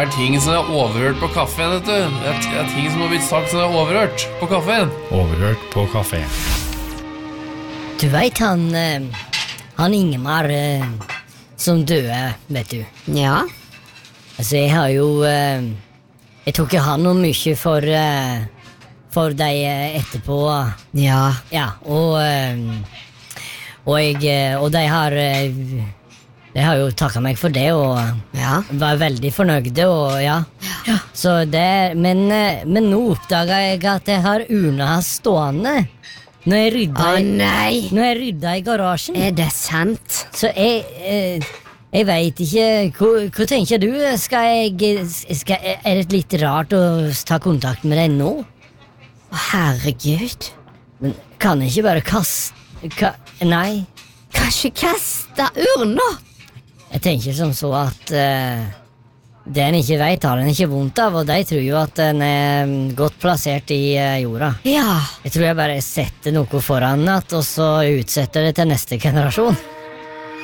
ting som overhørt på kaffen, vet du. Det ting som har blitt sagt som overhørt på kaffen. Overhørt på kafé. Du vet han Ingemar som døde, vet du. Ja. Altså, jeg har jo jeg tok jo han noe mye for deg etterpå. Ja. Ja, og de har jo takket meg for det, og Ja. var veldig fornøyde, og ja. Så det, men nå oppdaget jeg at jeg har urna hans stående når jeg rydda i garasjen. Er det sant? Så jeg vet ikke, hva tenker du? Er det litt rart å ta kontakt med deg nå? Herregud. Men kan jeg ikke bare kaste... Nei, Kanskje kaste urna? jeg tenker som så at det en ikke vet har en ikke vondt av, og de tror jo at den er godt plassert i jorda. Ja. Jeg tror jeg bare setter noe foran at, og så utsetter det til neste generasjon.